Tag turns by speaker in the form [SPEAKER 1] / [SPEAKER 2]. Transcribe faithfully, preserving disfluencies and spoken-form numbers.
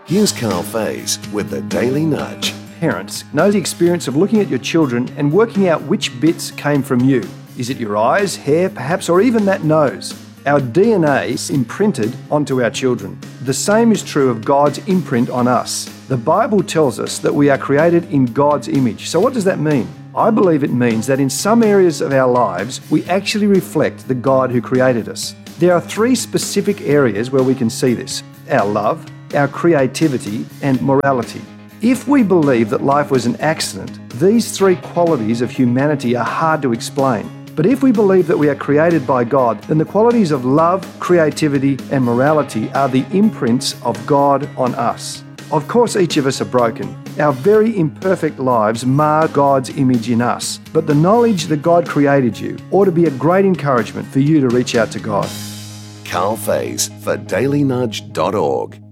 [SPEAKER 1] Here's Carl Faze with the Daily Nudge.
[SPEAKER 2] Parents know the experience of looking at your children and working out which bits came from you. Is it your eyes, hair, perhaps, or even that nose? Our D N A is imprinted onto our children. The same is true of God's imprint on us. The Bible tells us that we are created in God's image. So what does that mean? I believe it means that in some areas of our lives, we actually reflect the God who created us. There are three specific areas where we can see this: our love, our creativity, and morality. If we believe that life was an accident, these three qualities of humanity are hard to explain. But if we believe that we are created by God, then the qualities of love, creativity, and morality are the imprints of God on us. Of course, each of us are broken. Our very imperfect lives mar God's image in us. But the knowledge that God created you ought to be a great encouragement for you to reach out to God.
[SPEAKER 1] Carl Faze for daily nudge dot org.